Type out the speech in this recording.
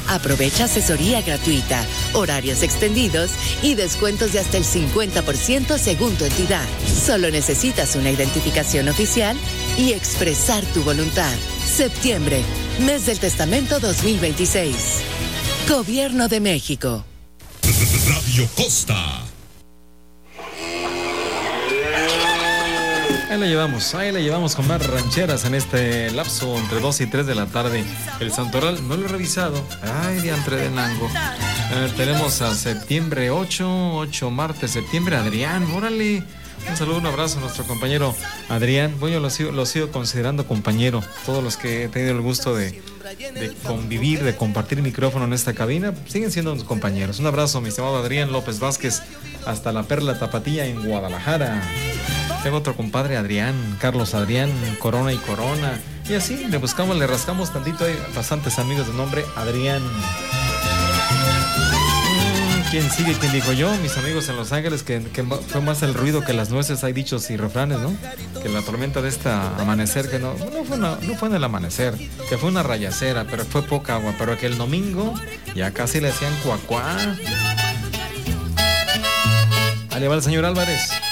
Aprovecha asesoría gratuita, horarios extendidos y descuentos de hasta el 50% según tu entidad. Solo necesitas una identificación oficial y expresar tu voluntad. Septiembre, mes del testamento 2026. Gobierno de México. Radio Costa. Ahí le llevamos con más rancheras en este lapso entre 2 y 3 de la tarde. El santoral no lo he revisado. Ay, diantre de nango. Tenemos a septiembre 8 martes, septiembre, Adrián, órale. Un saludo, un abrazo a nuestro compañero Adrián. Bueno, yo lo sigo considerando compañero. Todos los que he tenido el gusto de convivir, de compartir micrófono en esta cabina, siguen siendo mis compañeros. Un abrazo, mi estimado Adrián López Vázquez, hasta la Perla Tapatía en Guadalajara. Tengo otro compadre, Adrián, Carlos Adrián, Corona y Corona. Y así le buscamos, le rascamos tantito. Hay bastantes amigos de nombre Adrián. ¿Quién sigue? ¿Quién dijo yo? Mis amigos en Los Ángeles, que fue más el ruido que las nueces, hay dichos y refranes, ¿no? Que la tormenta de esta amanecer, que no fue en el amanecer, que fue una rayacera, pero fue poca agua, pero que el domingo ya casi le hacían cuacuá. Ahí va el señor Álvarez.